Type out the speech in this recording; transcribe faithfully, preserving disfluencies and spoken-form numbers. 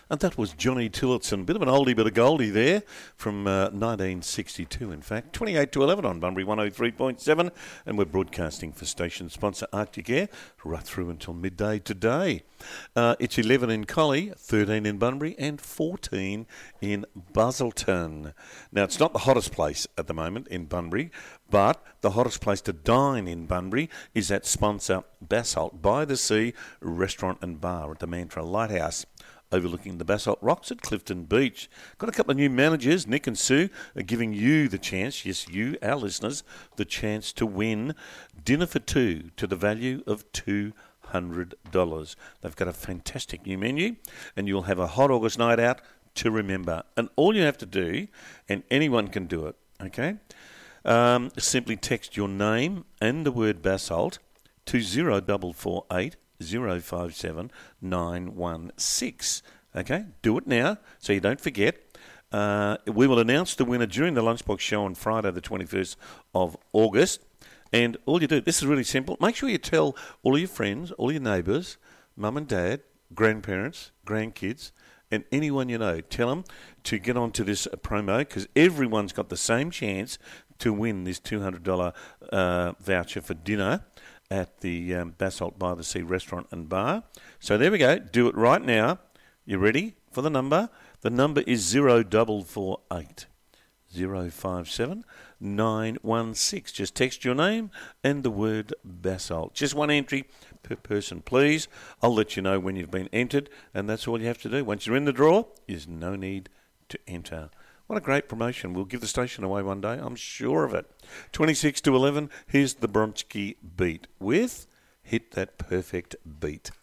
And that was Johnny Tillotson. Bit of an oldie, bit of goldie there from uh, nineteen sixty-two, in fact. twenty-eight to eleven on Bunbury one oh three point seven. And we're broadcasting for station sponsor Arctic Air right through until midday today. Uh, it's eleven in Collie, thirteen in Bunbury, and fourteen in Busselton. Now, it's not the hottest place at the moment in Bunbury, but the hottest place to dine in Bunbury is at sponsor Basalt by the Sea Restaurant and Bar at the Mantra Lighthouse, overlooking the Basalt Rocks at Clifton Beach. Got a couple of new managers. Nick and Sue are giving you the chance, yes, you, our listeners, the chance to win dinner for two to the value of two hundred dollars. They've got a fantastic new menu, and you'll have a hot August night out to remember. And all you have to do, and anyone can do it, okay, um, simply text your name and the word Basalt to zero four four eight zero five seven nine one six. Okay, do it now so you don't forget. Uh, we will announce the winner during the Lunchbox show on Friday the twenty-first of August. And all you do, this is really simple, make sure you tell all your friends, all your neighbours, mum and dad, grandparents, grandkids, and anyone you know, tell them to get onto this promo, because everyone's got the same chance to win this two hundred dollars uh, voucher for dinner at the um, Basalt by the Sea Restaurant and Bar. So there we go. Do it right now. You ready for the number? The number is zero four four eight zero five seven nine one six. Just text your name and the word Basalt. Just one entry per person, please. I'll let you know when you've been entered, and that's all you have to do. Once you're in the draw, there's no need to enter. What a great promotion. We'll give the station away one day, I'm sure of it. twenty-six to eleven, here's the Bronski Beat with Hit That Perfect Beat.